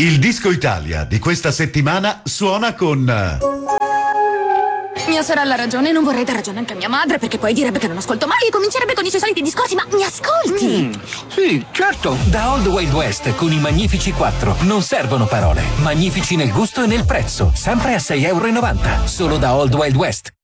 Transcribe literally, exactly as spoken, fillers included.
Il Disco Italia di questa settimana suona con... Mia sorella ha ragione, non vorrei dar ragione anche a mia madre, perché poi direbbe che non ascolto mai e comincerebbe con i suoi soliti discorsi, ma mi ascolti? Mm, sì, certo. Da Old Wild West con i Magnifici quattro non servono parole. Magnifici nel gusto e nel prezzo, sempre a sei e novanta euro. Solo da Old Wild West.